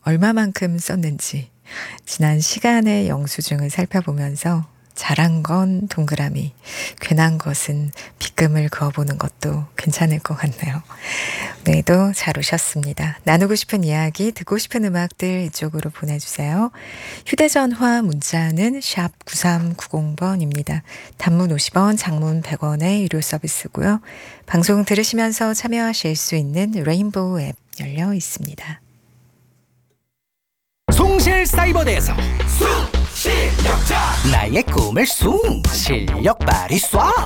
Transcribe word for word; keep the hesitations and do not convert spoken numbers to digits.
얼마만큼 썼는지 지난 시간의 영수증을 살펴보면서 잘한 건 동그라미, 괜한 것은 빗금을 그어보는 것도 괜찮을 것 같네요. 오늘도 잘 오셨습니다. 나누고 싶은 이야기, 듣고 싶은 음악들 이쪽으로 보내주세요. 휴대전화 문자는 샵 구삼구공 번입니다. 단문 오십 원, 장문 백 원의 유료 서비스고요. 방송 들으시면서 참여하실 수 있는 레인보우 앱 열려 있습니다. 송실사이버대에서 숭 실력자 나의 꿈을 숭 실력 발휘 쏴